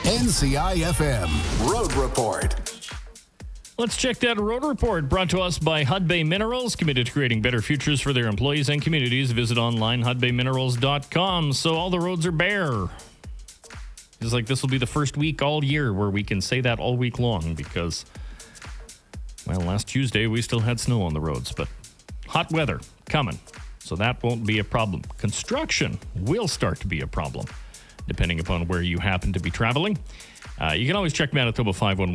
NCIFM Road Report. Let's check that road report brought to us by Hudbay Minerals, committed to creating better futures for their employees and communities. Visit online, hudbayminerals.com. So all the roads are bare. It's like this will be the first week all year where we can say that all week long because, well, last Tuesday we still had snow on the roads, but hot weather coming. So that won't be a problem. Construction will start to be a problem, depending upon where you happen to be traveling. You can always check Manitoba 511.